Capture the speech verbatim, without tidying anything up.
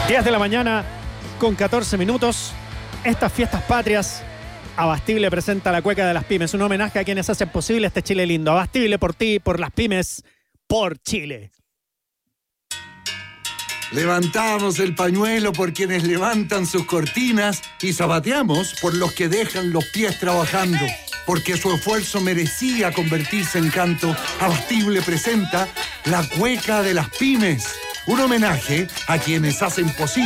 diez de la mañana con catorce minutos. Estas fiestas patrias, Abastible presenta la cueca de las pymes, un homenaje a quienes hacen posible este Chile lindo. Abastible, por ti, por las pymes, por Chile. Levantamos el pañuelo por quienes levantan sus cortinas y zapateamos por los que dejan los pies trabajando. Porque su esfuerzo merecía convertirse en canto, Abastible presenta la cueca de las pymes, un homenaje a quienes hacen posible